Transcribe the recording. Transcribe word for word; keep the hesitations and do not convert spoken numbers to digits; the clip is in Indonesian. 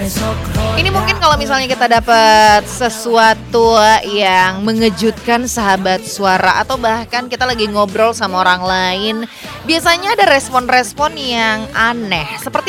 Ini mungkin kalau misalnya kita dapat sesuatu yang mengejutkan sahabat suara, atau bahkan kita lagi ngobrol sama orang lain, biasanya ada respon-respon yang aneh. Seperti